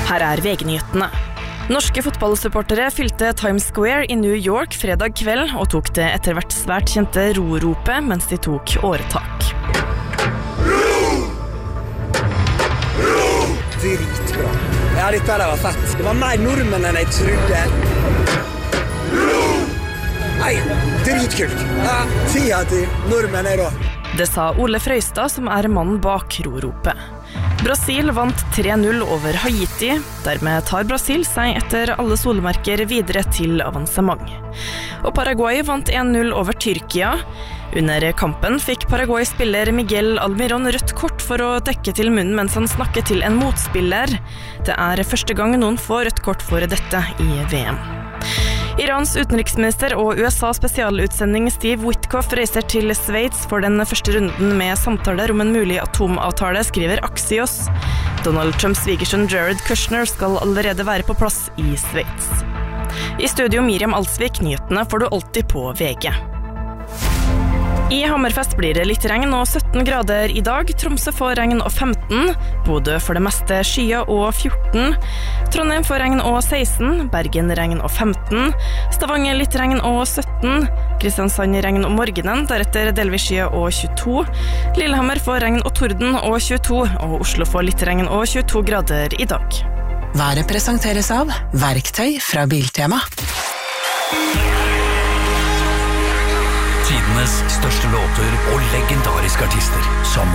Her VG-nyhetene. Norske fotballsupportere fylte Times Square i New York fredag kveld og tok det etter hvert svært kjente ro-ropet mens de tok åretak. Dritbra. Ja, dette var fett. Det var mer nordmenn enn jeg trodde. Nei, dritkult. Ja, 10 av 10 nordmenn rå. Det sa Ole Frøystad, som mannen bak ro-ropet. Brasil vant 3-0 over Haiti. Dermed tar Brasil seg etter alle solmerker videre til avansement. Og Paraguay vant 1-0 over Tyrkia. Under kampen fikk Paraguay-spiller Miguel Almiron rødt kort for å dekke til munnen mens han snakket til en motspiller. Det første gang noen får rødt kort for dette i VM. Irans utenriksminister og USAs spesialutsending Steve Witkoff reiser til Sveits for den første runden med samtaler om en mulig atomavtale, skriver Axios. Donald Trumps svigersønn Jared Kushner skal allerede være på plass i Sveits. I studio Miriam Alsvik, nyhetene får du alltid på VG. I Hammerfest blir det litt regn og 17 grader i dag. Tromsø får regn og 15. Bodø for det meste skya og 14. Trondheim får regn og 16. Bergen regn og 15. Stavanger litt regn og 17. Kristiansand regn om morgenen, deretter delvis skya og 22. Lillehammer får regn og torden og 22. Og Oslo får litt regn og 22 grader i dag. Været presenteres av Verktøy fra Biltema. Tidenes største låter og legendariske artister som